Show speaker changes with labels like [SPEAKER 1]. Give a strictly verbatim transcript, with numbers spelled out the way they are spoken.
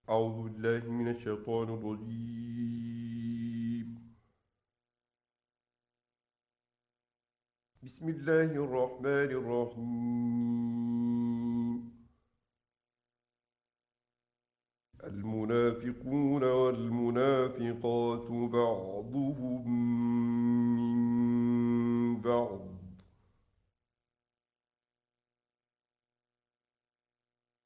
[SPEAKER 1] أعوذ بالله من الشيطان الرجيم. بسم الله الرحمن الرحيم. المنافقون والمنافقات بعضهم